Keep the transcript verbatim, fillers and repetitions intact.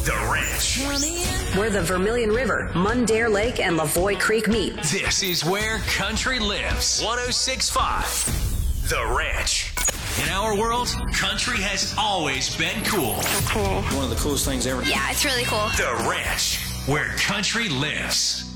The Ranch. Where the Vermilion River, Mundare Lake, and Lavoie Creek meet. This is where country lives. one oh six point five. The Ranch. In our world, country has always been cool. Cool. One of the coolest things ever. Yeah, it's really cool. The Ranch, where country lives.